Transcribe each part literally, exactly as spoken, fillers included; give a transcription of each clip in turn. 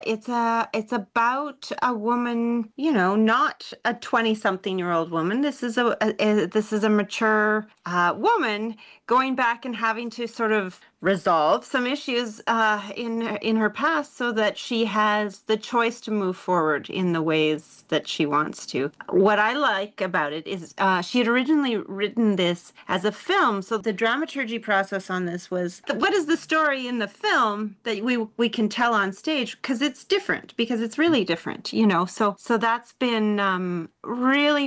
It's a it's about a woman, you know, not a twenty-something-year-old woman. This is a, a, a this is a mature uh, woman going back and having to sort of resolve some issues uh, in in her past so that she has the choice to move forward in the ways that she wants to. What I like about it is uh, she had originally written this as a film, so the dramaturgy process on this was what is the story in the film that we we can tell on stage because it's different because it's really different, you know. So so that's been um, really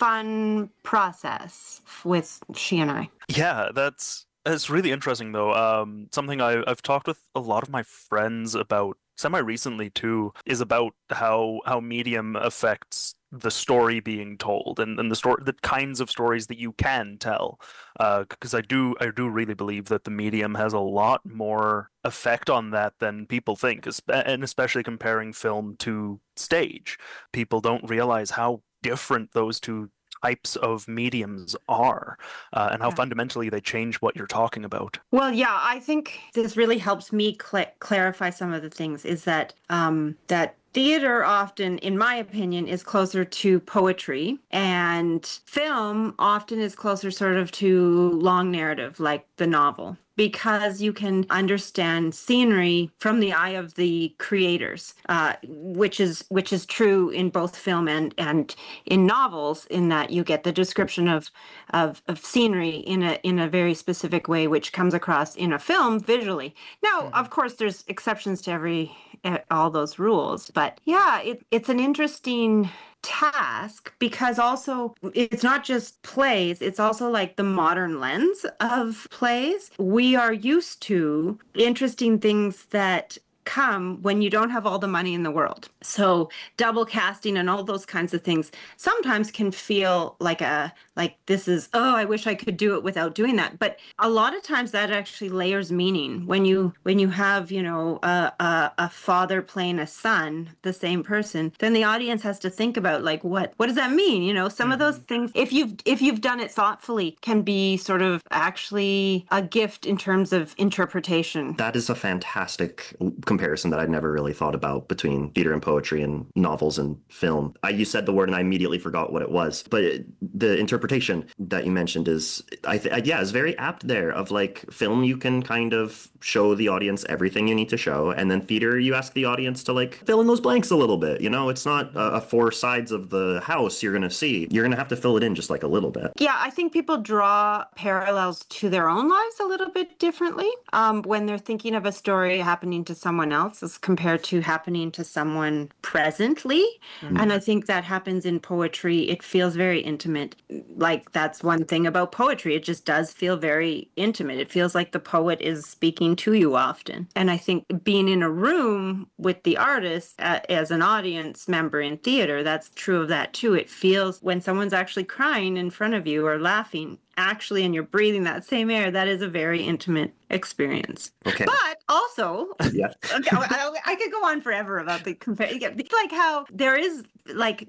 fun process with she and I. Yeah, that's that's really interesting though. Um, something I, I've talked with a lot of my friends about semi recently too is about how how medium affects the story being told and, and the story the kinds of stories that you can tell. Uh, because I do I do really believe that the medium has a lot more effect on that than people think, espe- and especially comparing film to stage. People don't realize how different those two types of mediums are, uh, and how Yeah. fundamentally they change what you're talking about. Well, yeah, I think this really helps me cl clarify some of the things is that um, that theater often, in my opinion, is closer to poetry, and film often is closer sort of to long narrative, like the novel. Because you can understand scenery from the eye of the creators, uh, which is which is true in both film and and in novels, in that you get the description of of, of scenery in a in a very specific way, which comes across in a film visually. Now, of Mhm. course, there's exceptions to every eh, all those rules, but yeah, it, it's an interesting task because also it's not just plays, it's also like the modern lens of plays. We are used to interesting things that come when you don't have all the money in the world. So double casting and all those kinds of things sometimes can feel like a like this is, oh, I wish I could do it without doing that. But a lot of times that actually layers meaning when you when you have, you know, a, a, a father playing a son, the same person, then the audience has to think about like what what does that mean? You know, some of those Mhm. things, if you've if you've done it thoughtfully, can be sort of actually a gift in terms of interpretation. That is a fantastic comparison that I'd never really thought about between theater and poetry and novels and film. I, you said the word and I immediately forgot what it was. But it, the interpretation that you mentioned is, I th yeah, is very apt there. Of like film, you can kind of show the audience everything you need to show, and then theater, you ask the audience to like fill in those blanks a little bit. You know, it's not a, Mhm. a four sides of the house you're gonna see. You're gonna have to fill it in just like a little bit. Yeah, I think people draw parallels to their own lives a little bit differently um, when they're thinking of a story happening to someone else as compared to happening to someone presently. And Mhm. I think that happens in poetry. It feels very intimate. Like, that's one thing about poetry. It just does feel very intimate. It feels like the poet is speaking to you often. And I think being in a room with the artist uh, as an audience member in theater, that's true of that too. It feels when someone's actually crying in front of you or laughing, actually, and you're breathing that same air, that is a very intimate experience. Okay. But also, Yeah. okay, I, I could go on forever about the compare. It's like how there is like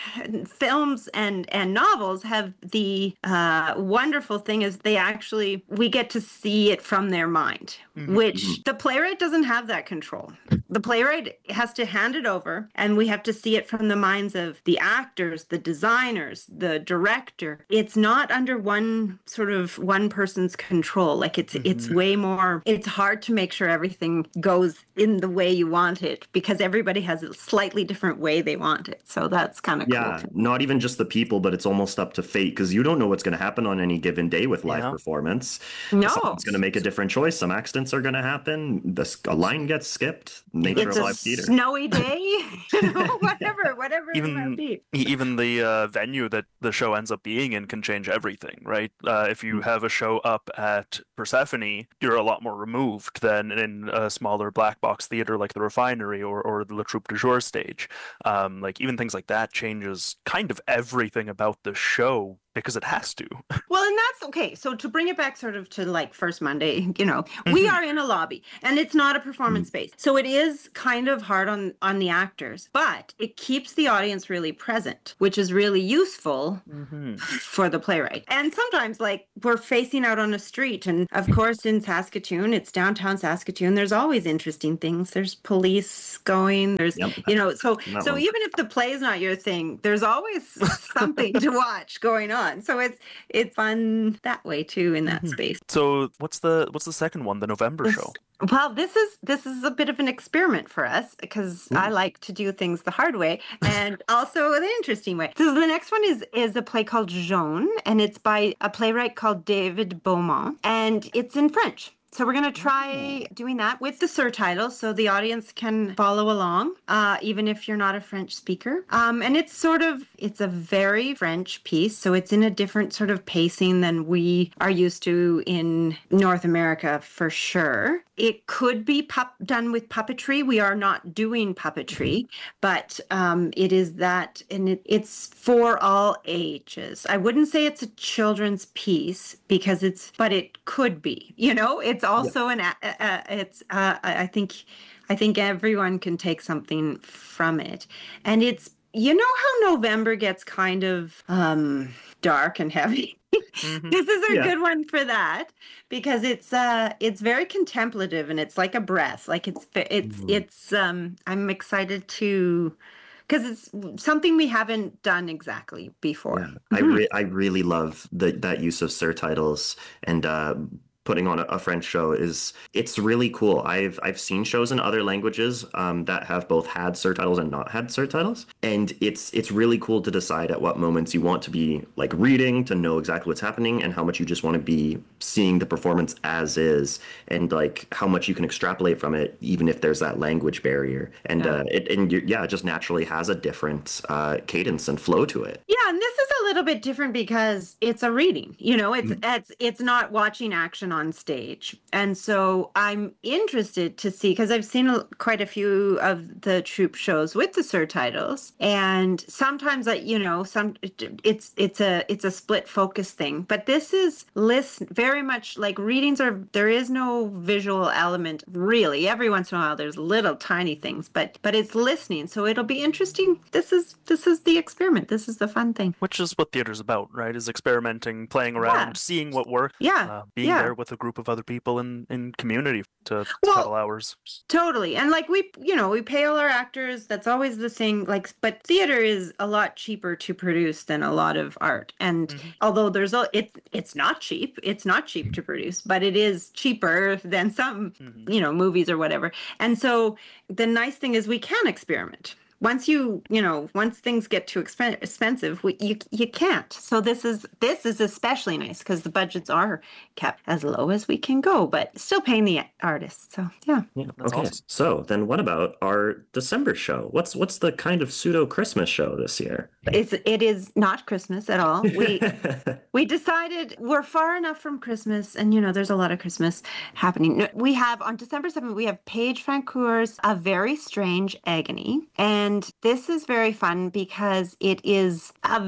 films and and novels have the uh, wonderful thing is they actually we get to see it from their mind, Mhm. which Mhm. the playwright doesn't have that control. The playwright has to hand it over, and we have to see it from the minds of the actors, the designers, the director. It's not under one sort of one person's control. Like it's it's Mhm. way more. It's hard to make sure everything goes in the way you want it because everybody has a slightly different way they want it. So that's kind of cool Yeah, too. not even just the people, but it's almost up to fate because you don't know what's going to happen on any given day with live Yeah. performance. No, Someone's going to make a different choice. Some accidents are going to happen. The, s- a line gets skipped. Nature Even it's of a live theater. snowy day, you know, whatever, whatever it might even be. e- even the uh, venue that the show ends up being in can change everything, right? Uh, if you have a show up at Persephone, you're a lot more removed than in a smaller black box theater like the Refinery or, or the La Troupe du Jour stage. Um, like even things like that changes kind of everything about the show because it has to. Well, and that's okay. So to bring it back sort of to like First Monday, you know, we are in a lobby and it's not a performance space. So it is kind of hard on on the actors, but it keeps the audience really present, which is really useful Mm-hmm. for the playwright. And sometimes like we're facing out on a street, and of course in Saskatoon, it's downtown Saskatoon, there's always interesting things. There's police going, there's Yep. you know, so That so one. even if the play is not your thing, there's always something to watch going on. So it's it's fun that way too in that Mhm. space. So what's the what's the second one? The November This- show. Well, this is this is a bit of an experiment for us because I like to do things the hard way and also the interesting way. So the next one is is a play called Jaune, and it's by a playwright called David Beaumont, and it's in French. So we're going to try doing that with the surtitles so the audience can follow along, uh, even if you're not a French speaker. Um, and it's sort of, it's a very French piece. So it's in a different sort of pacing than we are used to in North America for sure. It could be pup- done with puppetry. We are not doing puppetry, but um, it is that, and it, it's for all ages. I wouldn't say it's a children's piece because it's, but it could be. You know, it's also an. Uh, uh, it's. Uh, I think. I think everyone can take something from it, and it's. You know how November gets kind of um, dark and heavy. Mhm. This is a Yeah. good one for that because it's uh it's very contemplative and it's like a breath. Like it's it's Mm. it's um I'm excited to because it's something we haven't done exactly before. Yeah, I Mhm. re I really love the that use of surtitles and uh, putting on a, a French show is it's really cool. I've I've seen shows in other languages um, that have both had surtitles and not had surtitles, and it's it's really cool to decide at what moments you want to be like reading to know exactly what's happening and how much you just want to be seeing the performance as is, and like how much you can extrapolate from it, even if there's that language barrier. And Yeah. uh, it and you, yeah, it just naturally has a different uh, cadence and flow to it. Yeah, and this is a little bit different because it's a reading. You know, it's it's it's not watching action on stage. And so I'm interested to see because I've seen a- quite a few of the troupe shows with the surtitles, and sometimes I, you know, some it's it's a it's a split focus thing. But this is listen very much like readings are. There is no visual element really. Every once in a while, there's little tiny things, but but it's listening. So it'll be interesting. This is this is the experiment. This is the fun thing. Which is what theater's about, right? Is experimenting, playing around, Yeah. seeing what works, Yeah. uh, being yeah. there with a group of other people in, in community to Well- couple hours. Totally. And like we, you know, we pay all our actors. That's always the thing. Like, but theater is a lot cheaper to produce than a lot of art. And Mhm. although there's a, it, it's not cheap. It's not cheap to produce, but it is cheaper than some, Mhm. you know, movies or whatever. And so the nice thing is we can experiment. Once you, you know, once things get too expen- expensive, we, you you can't. So this is this is especially nice because the budgets are kept as low as we can go, but still paying the artists. So yeah. Yeah. That's Okay. awesome. So then, what about our December show? What's what's the kind of pseudo Christmas show this year? It's it is not Christmas at all. We we decided we're far enough from Christmas, and you know there's a lot of Christmas happening. No, We have on December seventh we have Paige Francoeur's A Very Strange Agony, and this is very fun because it is a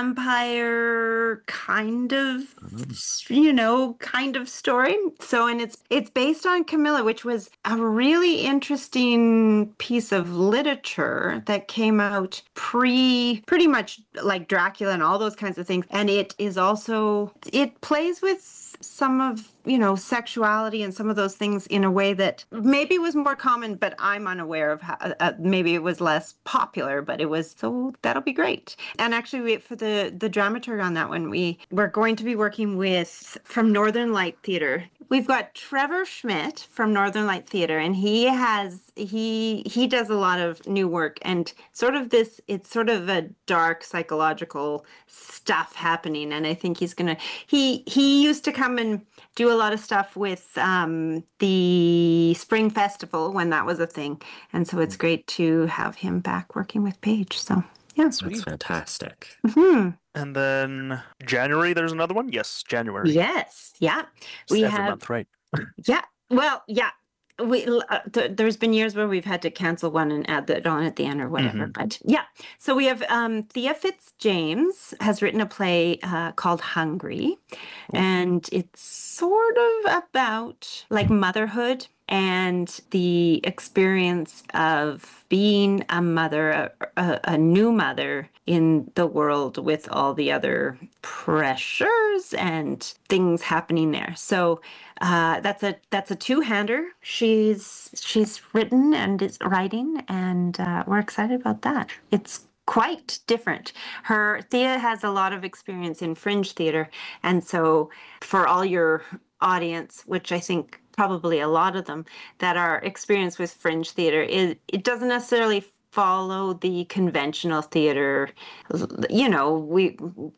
vampire kind of you know kind of story. So and it's it's based on Camilla, which was a really interesting piece of literature that came out pre pretty much like Dracula and all those kinds of things. And it is also, it plays with some of, you know, sexuality and some of those things in a way that maybe was more common, but I'm unaware of how, uh, maybe it was less popular, but it was, so that'll be great. And actually we, for the, the dramaturg on that one, we, we're going to be working with, from Northern Light Theater. We've got Trevor Schmidt from Northern Light Theater, and he has, he, he does a lot of new work and sort of this, it's sort of a dark psychological stuff happening. And I think he's going to, he, he used to come and do a lot of stuff with um, the Spring Festival when that was a thing. And so it's great to have him back working with Paige. So yeah. That's Sweet. fantastic. Mhm. And then January, there's another one? Yes, January. Yes. Yeah. It's We every have, month, right? yeah. Well, yeah. we uh, th- there's been years where we've had to cancel one and add that on at the end or whatever. Mhm. But yeah, so we have um, Thea Fitz-James has written a play uh, called Hungry, and it's sort of about like motherhood and the experience of being a mother, a, a, a new mother in the world with all the other pressures and things happening there. So uh, that's a that's a two-hander. She's she's written and is writing, and uh, we're excited about that. It's quite different. Her Thea has a lot of experience in fringe theater, and so for all your audience, which I think probably a lot of them that are experienced with fringe theater, is it doesn't necessarily follow the conventional theater. You know, we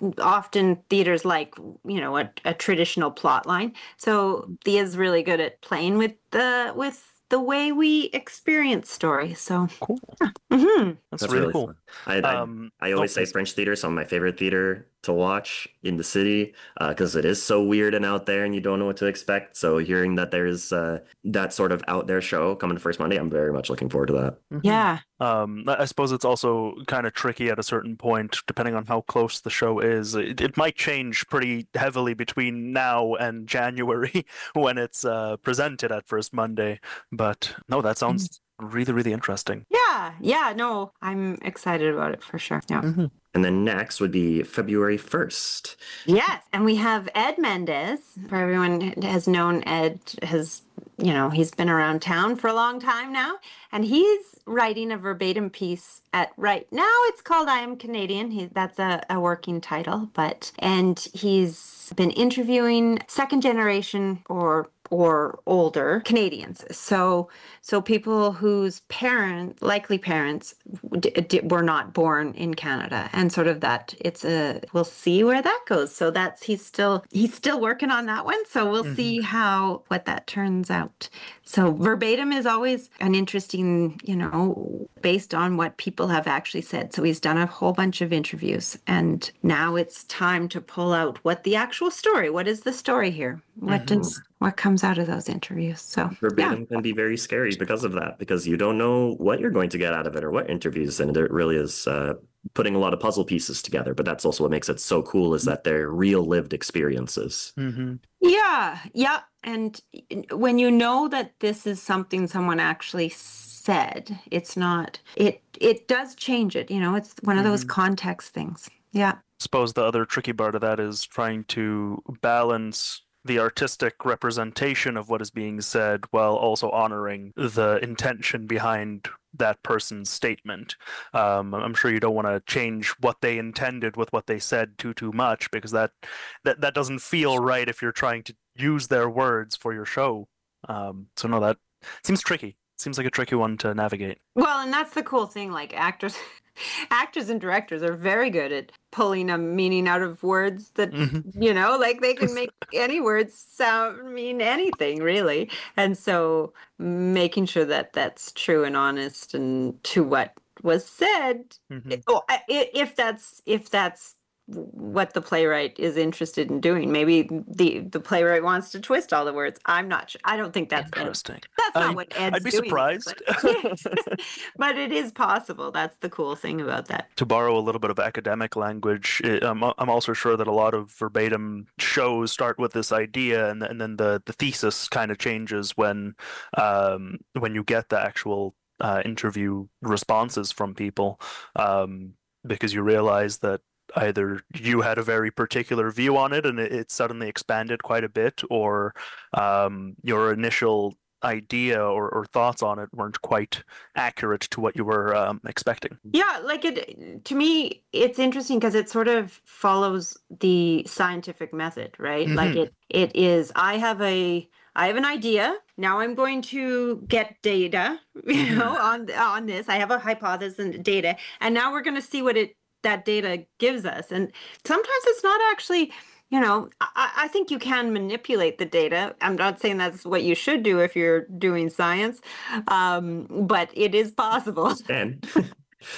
often theaters like, you know, a, a traditional plot line. So Thea's really good at playing with the with the way we experience stories. So Cool. mhm. That's, That's really, really cool. fun. I, I, Um, I oh, always say please. French theater is some of my favorite theater to watch in the city because it is so weird and out there and you don't know what to expect. So hearing that there's uh, that sort of out there show coming to First Monday, I'm very much looking forward to that. Mhm. Yeah. Um, I I suppose it's also kind of tricky at a certain point, depending on how close the show is. It, it might change pretty heavily between now and January when it's uh, presented at First Monday. But no, that sounds really, really interesting. Yeah. Yeah. No, I'm excited about it for sure. Yeah. Mhm. And then next would be February first. Yes, and we have Ed Mendez. For everyone who has known Ed, has you know he's been around town for a long time now, and he's writing a verbatim piece at right now. It's called "I Am Canadian." He, that's a, a working title, but and he's been interviewing second generation or or older Canadians. So so people whose parents, likely parents, d- d- were not born in Canada, and sort of that it's a we'll see where that goes. So that's he's still he's still working on that one. So we'll Mhm. see how what that turns out. So verbatim is always an interesting, you know, based on what people have actually said. So he's done a whole bunch of interviews, and now it's time to pull out what the actual story. What is the story here? What Mhm. does what comes out of those interviews? So yeah. Verbatim can be very scary because of that, because you don't know what you're going to get out of it or what interviews, and it really is uh, putting a lot of puzzle pieces together. But that's also what makes it so cool is that they're real lived experiences. Mhm. Yeah, yeah. And when you know that this is something someone actually said, it's not, it it does change it. You know, it's one of those Mhm. context things. Yeah. Suppose the other tricky part of that is trying to balance the artistic representation of what is being said while also honoring the intention behind that person's statement. Um, I'm sure you don't want to change what they intended with what they said too too much because that that that doesn't feel right if you're trying to use their words for your show. Um, so no, that seems tricky. Seems like a tricky one to navigate. Well, and that's the cool thing. Like actors, actors and directors are very good at pulling a meaning out of words that, Mhm. you know, like they can make any words sound mean anything really. And so making sure that that's true and honest and to what was said. Mhm. Oh, I- i- if that's if that's what the playwright is interested in doing. Maybe the the playwright wants to twist all the words. I'm not sure. I don't think that's Ed. Interesting. That's not I- what Ed's I'd be doing. surprised. But, but it is possible. That's the cool thing about that. To borrow a little bit of academic language, it, I'm, I'm also sure that a lot of verbatim shows start with this idea, and, and then the, the thesis kind of changes when um, when you get the actual uh, interview responses from people, um, because you realize that either you had a very particular view on it and it, it suddenly expanded quite a bit, or um, your initial idea or, or thoughts on it weren't quite accurate to what you were um, expecting. Yeah, like it to me, it's interesting because it sort of follows the scientific method, right? Mhm. Like it it is I have a I have an idea. Now I'm going to get data, you Mhm. know, on on this. I have a hypothesis and data, and now we're going to see what it that data gives us. And sometimes it's not actually, you know, I, I think you can manipulate the data. I'm not saying that's what you should do if you're doing science, um, but it is possible. And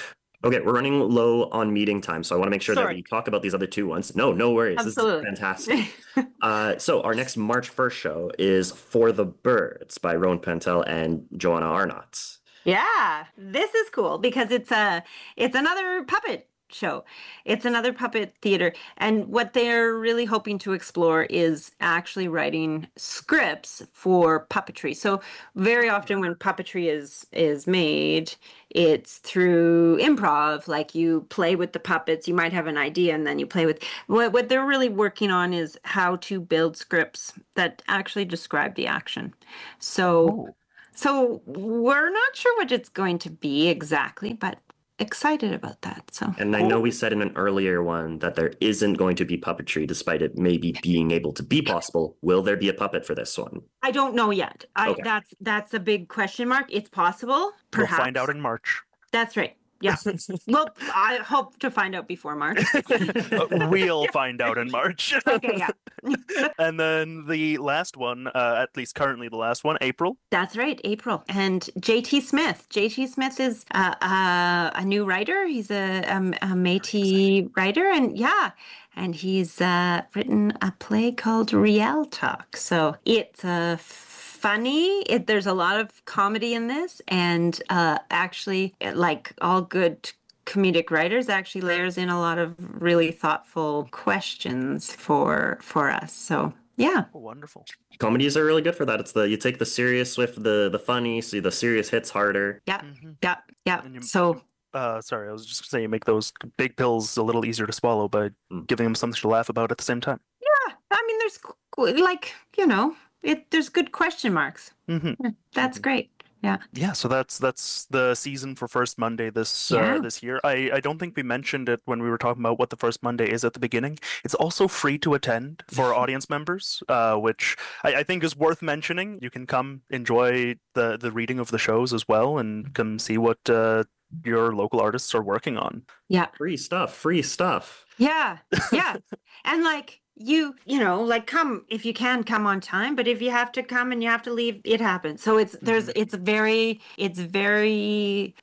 Okay, we're running low on meeting time, so I want to make sure that Sorry. we talk about these other two ones. No, no worries. Absolutely. This is fantastic. uh, so our next March first show is For the Birds by Rowan Pentel and Joanna Arnott. Yeah, this is cool because it's a it's another puppet show. It's another puppet theater. And what they're really hoping to explore is actually writing scripts for puppetry. So very often when puppetry is is made, it's through improv, like you play with the puppets, you might have an idea and then you play with what what they're really working on is how to build scripts that actually describe the action. So Oh. So we're not sure what it's going to be exactly, but excited about that. So And I know we said in an earlier one that there isn't going to be puppetry, despite it maybe being able to be possible. Will there be a puppet for this one? I don't know yet. I Okay. that's that's a big question mark. It's possible. We'll Perhaps. find out in March. That's right. Yeah. Well, I hope to find out before March. Uh, we'll find out in March. Okay, yeah. And then the last one, uh, at least currently the last one, April. That's right, April. And J T Smith. J T Smith is uh, uh, a new writer. He's a, um, a Métis writer. And yeah, and he's uh, written a play called Riel Talk. So it's a funny. It, there's a lot of comedy in this. And uh, actually, like all good comedic writers, actually layers in a lot of really thoughtful questions for for us. So yeah. Oh, wonderful. Comedies are really good for that. It's the you take the serious with the the funny, so the serious hits harder. Yeah. Mhm. Yeah. Yeah. And you- So Uh, sorry, I was just gonna say you make those big pills a little easier to swallow by Mm. giving them something to laugh about at the same time. yeah, I mean, there's qu- like, you know, it there's good question marks. hmm That's Mhm. great. Yeah. Yeah, so that's that's the season for First Monday this Yeah. uh, this year. I, I don't think we mentioned it when we were talking about what the First Monday is at the beginning. It's also free to attend for audience members, uh, which I, I think is worth mentioning. You can come enjoy the the reading of the shows as well, and come see what uh, your local artists are working on. Yeah. Free stuff, free stuff. Yeah. Yeah. And like you, you know, like come if you can come on time, but if you have to come and you have to leave, it happens. So it's there's Mhm. it's very it's very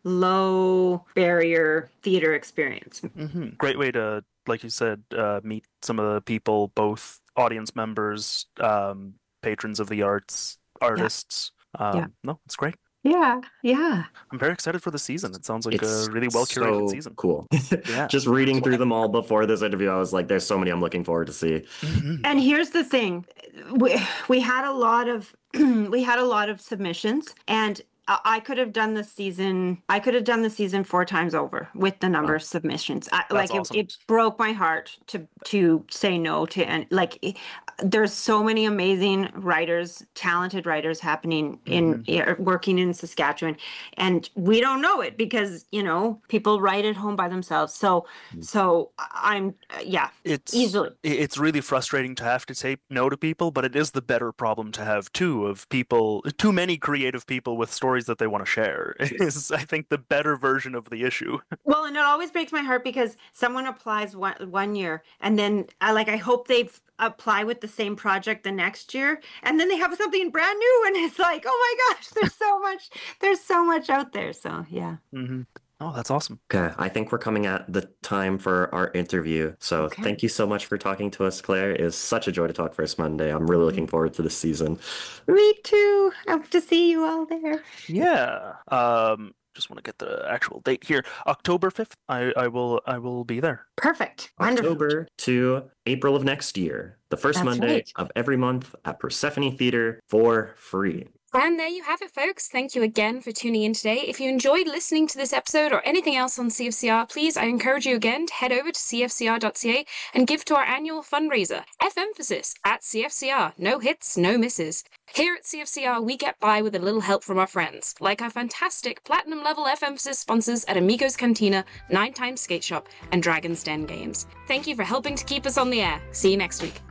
low barrier theater experience. hmm Great way to, like you said, uh, meet some of the people, both audience members, um, patrons of the arts, artists. Um, Yeah. No, it's great. Yeah. Yeah. I'm very excited for the season. It sounds like It's a really well curated so season. cool. Yeah. Just reading through them all before this interview, I was like, there's so many I'm looking forward to see. Mhm. And here's the thing. We, we had a lot of we had a lot of submissions and I I could have done the season. I could have done the season four times over with the number Wow. of submissions. I, That's like awesome. it, it broke my heart to to say no to, and like it- there's so many amazing writers, talented writers happening in yeah, working in Saskatchewan, and we don't know it because you know people write at home by themselves. So Mm. so I'm uh, yeah It's easily. i- it's really frustrating to have to say no to people, but it is the better problem to have too, of people, too many creative people with stories that they want to share. Is I think the better version of the issue. Well, and it always breaks my heart because someone applies one one year, and then I like I hope they apply with the same project the next year, and then they have something brand new, and it's like, oh my gosh, there's so much, there's so much out there. So yeah, hmm Oh, that's awesome. Okay, I think we're coming at the time for our interview. So Okay. thank you so much for talking to us, Claire. It is such a joy to talk First Monday. I'm really looking forward to this season. me too. I hope to see you all there. Yeah. Um, just want to get the actual date here. October fifth. I, I will I will be there. Perfect. Wonderful. October to April of next year, the first That's Monday right. of every month at Persephone Theater for free. And there you have it, folks. Thank you again for tuning in today. If you enjoyed listening to this episode or anything else on C F C R, please, I encourage you again to head over to c f c r dot c a and give to our annual fundraiser, F Emphasis, at C F C R. No hits, no misses. Here at C F C R, we get by with a little help from our friends, like our fantastic platinum level F Emphasis sponsors at Amigos Cantina, Nine Times Skate Shop, and Dragon's Den Games. Thank you for helping to keep us on the air. See you next week.